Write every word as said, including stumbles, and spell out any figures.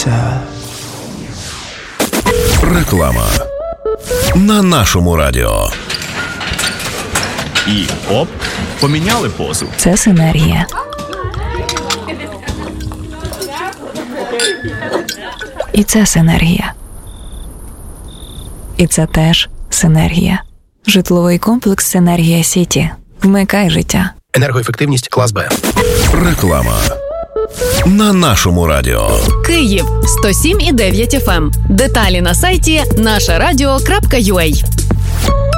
серця. Реклама на нашому радіо. І оп, поміняли позу. Це синергія. І це синергія. І це теж синергія. Житловий комплекс «Синергія Сіті». Вмикай життя. Енергоефективність клас Б. Реклама на нашому радіо. Київ сто сім і дев'ять еф ем. Деталі на сайті наша радіо крапка ю а.